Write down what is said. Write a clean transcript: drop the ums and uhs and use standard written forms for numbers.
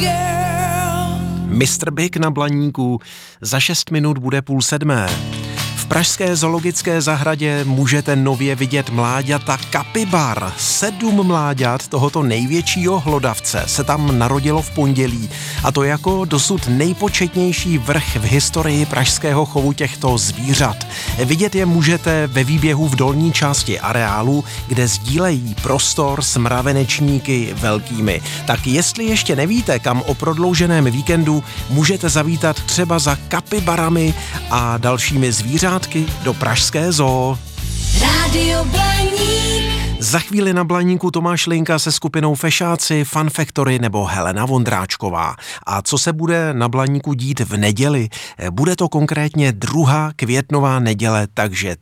Mr. Big na Blaníku, za 6 minut bude 6:30. V pražské zoologické zahradě můžete nově vidět mláďata kapibar. 7 mláďat tohoto největšího hlodavce se tam narodilo v pondělí, a to jako dosud nejpočetnější vrch v historii pražského chovu těchto zvířat. Vidět je můžete ve výběhu v dolní části areálu, kde sdílejí prostor s mravenečníky velkými. Tak jestli ještě nevíte, kam o prodlouženém víkendu můžete zavítat třeba za kapibarami a dalšími zvířátky do pražské zoo. Rádio Blaník. Za chvíli na Blaníku Tomáš Linka se skupinou Fešáci, Fun Factory nebo Helena Vondráčková. A co se bude na Blaníku dít v neděli? Bude to konkrétně 2. květnová neděle, takže